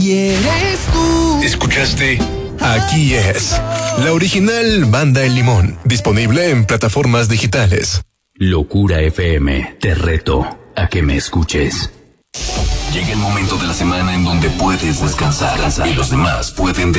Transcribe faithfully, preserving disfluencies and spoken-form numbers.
Y eres tú. ¿Escuchaste? Aquí es la original Banda El Limón, disponible en plataformas digitales. Locura F M, te reto a que me escuches. Llega el momento de la semana en donde puedes descansar y los demás pueden descansar.